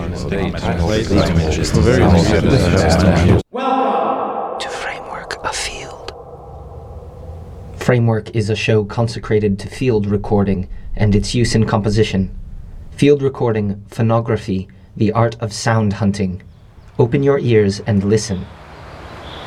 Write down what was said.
To Framework, a Field. Framework is a show consecrated to field recording and its use in composition. Field recording, phonography, the art of sound hunting. Open your ears and listen.